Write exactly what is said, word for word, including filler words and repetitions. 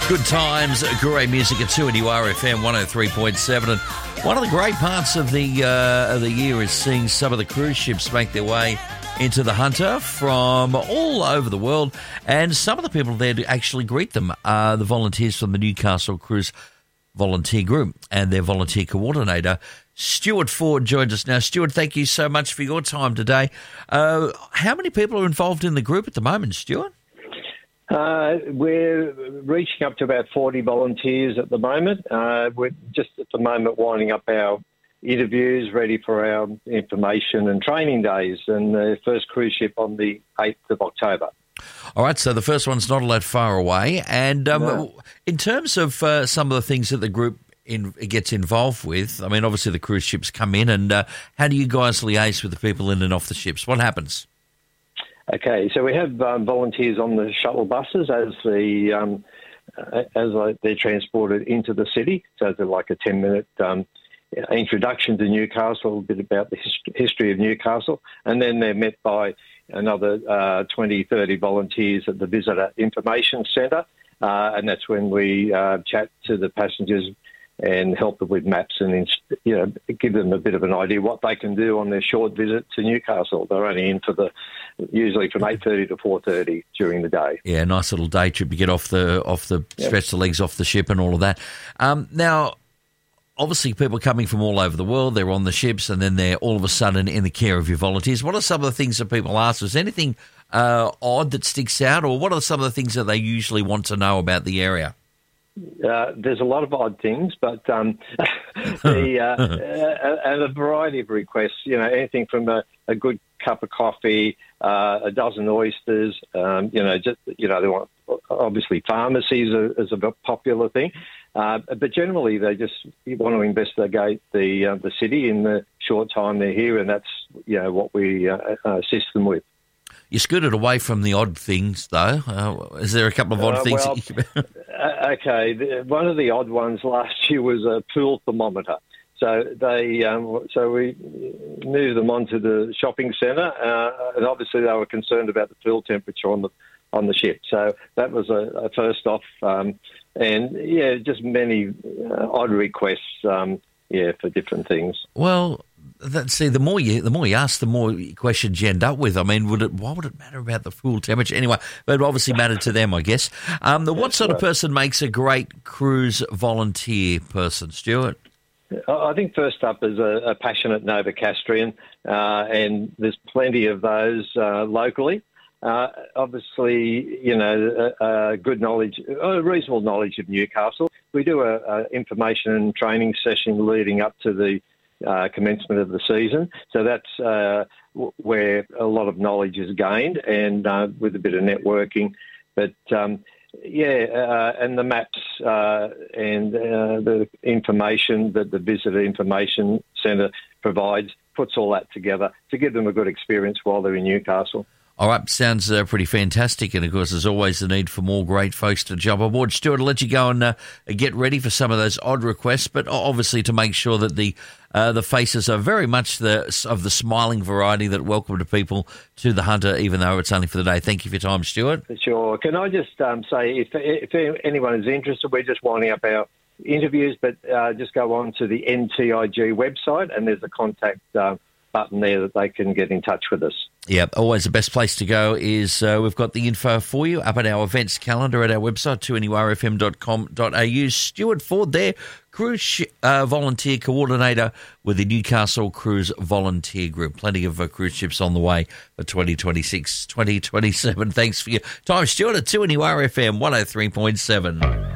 Good times, great music at two N U R F M one oh three point seven. And one of the great parts of the uh, of the year is seeing some of the cruise ships make their way into the Hunter from all over the world. And some of the people there to actually greet them are the volunteers from the Newcastle Cruise Volunteer Group and their volunteer coordinator, Stuart Ford, joins us now. Stuart, thank you so much for your time today. Uh, how many people are involved in the group at the moment, Stuart? Uh, we're reaching up to about forty volunteers at the moment. Uh, we're just at the moment winding up our interviews, ready for our information and training days, and the first cruise ship on the eighth of October. All right, so the first one's not all that far away. And um, No. in terms of uh, some of the things that the group in, gets involved with, I mean, obviously the cruise ships come in, and uh, how do you guys liaise with the people in and off the ships? What happens? Okay, so we have um, volunteers on the shuttle buses as the um, uh, as uh, they're transported into the city. So they're like a ten-minute um, introduction to Newcastle, a bit about the hist- history of Newcastle, and then they're met by another uh, twenty, thirty volunteers at the Visitor Information Centre, uh, and that's when we uh, chat to the passengers and help them with maps and, you know, give them a bit of an idea what they can do on their short visit to Newcastle. They're only in for the usually from eight thirty to four thirty during the day. Yeah, nice little day trip to get off the off the Yep. stretch the legs off the ship and all of that. Um, now, obviously, people coming from all over the world, they're on the ships, and then they're all of a sudden in the care of your volunteers. What are some of the things that people ask? Is anything uh, odd that sticks out, or what are some of the things that they usually want to know about the area? Uh, there's a lot of odd things, but um, the uh, uh, and a variety of requests. You know, anything from a, a good cup of coffee, uh, a dozen oysters. Um, you know, just you know, they want obviously pharmacies are, is a popular thing, uh, but generally they just want to investigate the uh, the city in the short time they're here, and that's you know what we uh, assist them with. You scooted away from the odd things, though. Uh, is there a couple of odd Uh, things? well, that you... uh, okay, the, one of the odd ones last year was a pool thermometer. So they, um, so we moved them onto the shopping centre, uh, and obviously they were concerned about the pool temperature on the on the ship. So that was a, a first off, um, and yeah, just many uh, odd requests, um, yeah, for different things. Well, that, see, the more you the more you ask, the more questions you end up with. I mean, would it? Why would it matter about the pool temperature anyway? But it obviously mattered to them, I guess. Um, the, what sort of person makes a great cruise volunteer person, Stuart? I think first up is a, a passionate Novocastrian, uh, and there's plenty of those uh, locally. Uh, obviously, you know, a, a good knowledge, a reasonable knowledge of Newcastle. We do a, a information and training session leading up to the uh, commencement of the season, so that's uh, w- where a lot of knowledge is gained, and uh, with a bit of networking. But um, yeah, uh, and the maps uh, and uh, the information that the Visitor Information Centre provides puts all that together to give them a good experience while they're in Newcastle. All right, sounds uh, pretty fantastic. And, of course, there's always the need for more great folks to jump aboard. Stuart, I'll let you go and uh, get ready for some of those odd requests, but obviously to make sure that the uh, the faces are very much the of the smiling variety that welcome to people to the Hunter, even though it's only for the day. Thank you for your time, Stuart. Sure. Can I just um, say, if, if anyone is interested, we're just winding up our interviews, but uh, just go on to the N T I G website, and there's a contact uh, button there that they can get in touch with us. Yeah, always the best place to go is uh, we've got the info for you up at our events calendar at our website, two N U R F M dot com dot A U. Stuart Ford there, cruise sh- uh, volunteer coordinator with the Newcastle Cruise Volunteer Group. Plenty of uh, cruise ships on the way for twenty twenty-six, twenty twenty-seven. Thanks for your time, Stuart, at two N U R F M one oh three point seven.